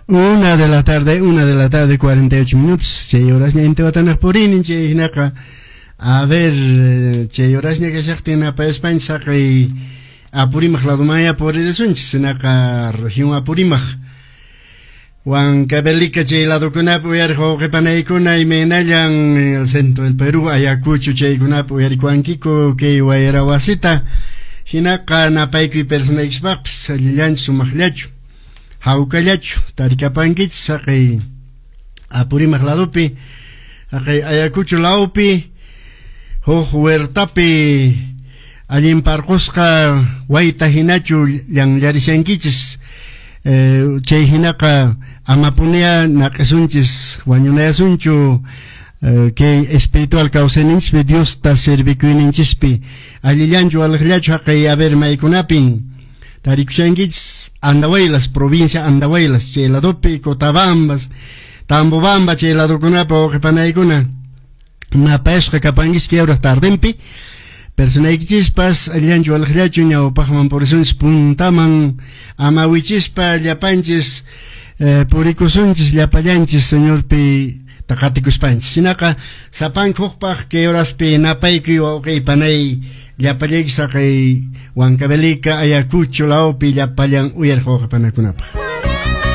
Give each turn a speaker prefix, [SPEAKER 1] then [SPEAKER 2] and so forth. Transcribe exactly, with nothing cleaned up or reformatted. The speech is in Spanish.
[SPEAKER 1] Una de la tarde, una de la tarde, cuarenta y ocho minutos. Che horas ni ente watanak porin, che hinaka. A ver, che horas ni que shaktina pa España saqi apurimaj la dumaya por el sunch, hinaka región apurimaj. Juan Cabelica che la docuna puer jo que panaikuna y menayan el centro del Perú, Ayacucho che kuna puer Cuanquico que guayera wasita. Hinaka na paikwi persona xbaps, alilan sumajlacho. Haukallachu, tarikapankich, saqi apurimaj ladupi, saqi Ayacucho laupi, hoj huertapi, allin parqusqa wayta hinachu llanllarishankichis, eh, chay hinaqa amapunia naqasunchis wañunayasunchu, eh, que espiritual causaninchpi Dios ta servikuininchis,pi allillanchu alaqllachu haqi haber maykunapin Tarikushankichis Andahuaylas, provincia Andahuaylas, che ladopi, Cotabambas, Tambobamba, che ladokunapa oqipanaykuna, napashqa kapankis que euros tardempi, personaykichispas, allanchu alaqllachu ñawpaqman purisunchis puntaman, amawichispa llapanchis, eh, purikusunchis llapallanchis, señorpi, taqatikuspanchis. Sinaqa, sapankuqpaq que euraspi napayki wawqiypanay, llapallayki saqay Huancavelica, Ayacucho, Laopi, llapallan uyarqoqa panakunapaq.